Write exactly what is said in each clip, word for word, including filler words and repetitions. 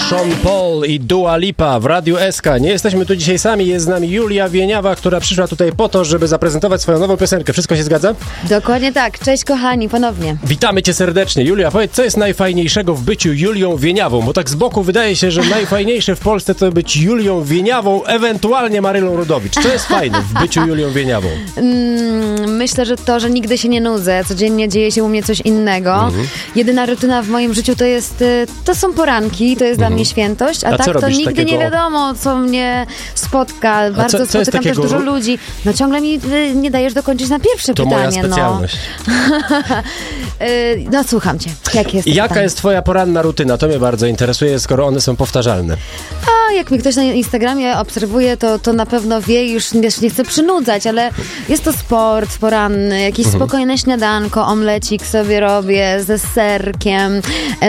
Sean Paul i Dua Lipa w Radiu S K. Nie jesteśmy tu dzisiaj sami, jest z nami Julia Wieniawa, która przyszła tutaj po to, żeby zaprezentować swoją nową piosenkę. Wszystko się zgadza? Dokładnie tak. Cześć kochani, ponownie. Witamy cię serdecznie. Julia, powiedz, co jest najfajniejszego w byciu Julią Wieniawą? Bo tak z boku wydaje się, że najfajniejsze w Polsce to być Julią Wieniawą, ewentualnie Marylą Rodowicz. Co jest fajne w byciu Julią Wieniawą? Mm, myślę, że to, że nigdy się nie nudzę. Codziennie dzieje się u mnie coś innego. Mhm. Jedyna rutyna w moim życiu to jest, to są poranki, to jest dla mnie świętość, a, a tak to nigdy takiego... nie wiadomo, co mnie spotka. Bardzo co, co spotykam też dużo ludzi. No ciągle mi y, nie dajesz dokończyć na pierwsze to pytanie. To moja specjalność. No. y, no słucham cię. Jakie jest Jaka pytanie? jest twoja poranna rutyna? To mnie bardzo interesuje, skoro one są powtarzalne. A jak mnie ktoś na Instagramie obserwuje, to, to na pewno wie, już nie, nie chcę przynudzać, ale jest to sport poranny, jakieś mhm. spokojne śniadanko, omlecik sobie robię ze serkiem,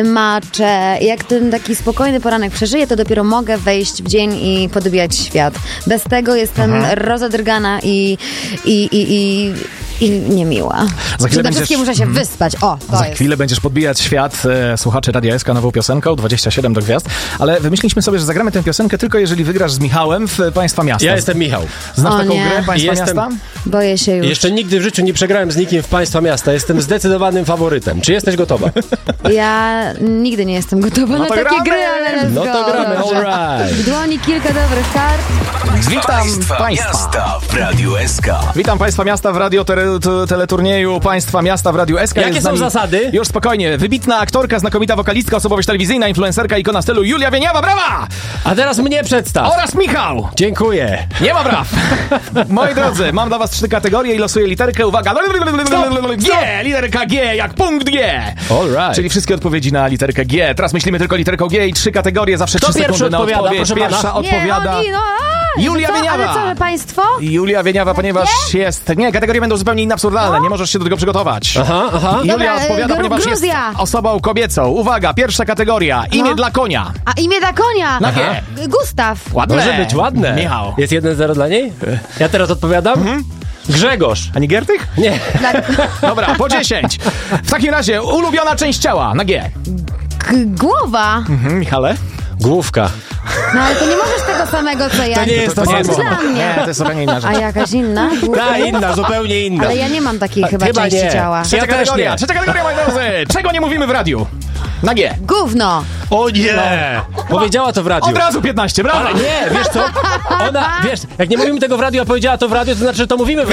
maczę. Jak ten taki spokojny poranek przeżyję, to dopiero mogę wejść w dzień i podbijać świat. Bez tego jestem Aha. rozadrgana i, i, i, i, i niemiła. Za chwilę Przede będziesz... wszystkim muszę się wyspać. O, to Za jest. chwilę będziesz podbijać świat e, słuchaczy Radia S K nową piosenką, dwadzieścia siedem do gwiazd, ale wymyśliliśmy sobie, że zagramy tę piosenkę tylko jeżeli wygrasz z Michałem w Państwa Miasta. Ja jestem Michał. Znasz o, taką nie. grę Państwa jestem... Miasta? Boję się już. Jeszcze nigdy w życiu nie przegrałem z nikim w Państwa Miasta. Jestem zdecydowanym faworytem. Czy jesteś gotowa? Ja nigdy nie jestem gotowa no na takie gramy. gry, ale let's No go. to gramy, all right. W dłoni kilka dobrych kart. Witam Państwa, Państwa. Miasta w Radiu S K. Witam Państwa Miasta w radio tele, te, teleturnieju Państwa Miasta w Radiu S K. Jakie są zasady? Już spokojnie. Wybitna aktorka, znakomita wokalistka, osobowość telewizyjna, influencerka, ikona stylu Julia Wieniawa, brawa! A teraz mnie przedstaw. Oraz Michał! Dziękuję. Nie ma braw! Moi drodzy, mam dla was trzy kategorie i losuję literkę. Uwaga! G! Literka G, jak punkt G! All right. Czyli wszystkie odpowiedzi na literkę G. Teraz myślimy tylko literką G i trzy kategorie, zawsze Kto trzy sekundy na odpowiada, odpowiedź. proszę Pierwsza pana? odpowiada... Nie, oni, no, a, Julia co? Wieniawa. Ale co, że państwo? Julia Wieniawa, ponieważ jest... Nie, kategorie będą zupełnie inne, absurdalne. Nie możesz się do tego przygotować. Aha, aha. Julia Dobra, odpowiada, Gru- ponieważ Gruzja. jest osobą kobiecą. Uwaga, pierwsza kategoria. Imię No. dla konia. A imię dla konia? Na G. G- Gustaw. Ładne. Może być ładne. Michał. Jest jeden zero dla niej? Ja teraz odpowiadam? Mhm. Grzegorz. A nie Giertych? Nie. Dla... Dobra, po dziesięć. W takim razie, ulubiona część ciała. Na G. G- głowa. Mhm, Michale? Główka. No ale to nie możesz tego samego, co ja. To nie jest to to samo. jest dla mnie. Nie, to jest zupełnie inna rzecz. A jakaś inna? Ta inna, zupełnie inna. Ale ja nie mam takiej chyba, chyba części nie. ciała. Trzecia Ja też kategoria, nie. trzecia kategoria, moi drodzy. Czego nie mówimy w radiu? Na G. Gówno. O nie! Powiedziała to w radiu. Od razu piętnaście, brawo! Ale nie, wiesz co? Ona, wiesz, jak nie mówimy tego w radiu, a powiedziała to w radiu, to znaczy, że to mówimy w